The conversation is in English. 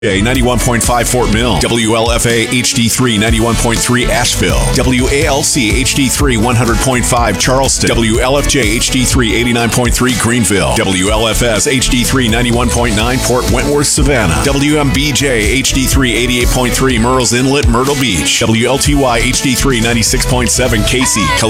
91.5 Fort Mill, WLFA HD3 91.3 Asheville, WALC HD3 100.5 Charleston, WLFJ HD3 89.3 Greenville, WLFS HD3 91.9 Port Wentworth Savannah, WMBJ HD3 88.3 Murrells Inlet Myrtle Beach, WLTY HD3 96.7 Casey,